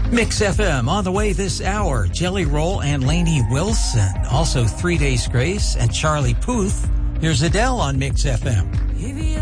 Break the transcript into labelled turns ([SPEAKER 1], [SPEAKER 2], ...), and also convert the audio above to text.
[SPEAKER 1] Mix FM on the way this hour. Jelly Roll and Lainey Wilson. Also 3 Days Grace and Charlie Puth. Here's Adele on Mix FM.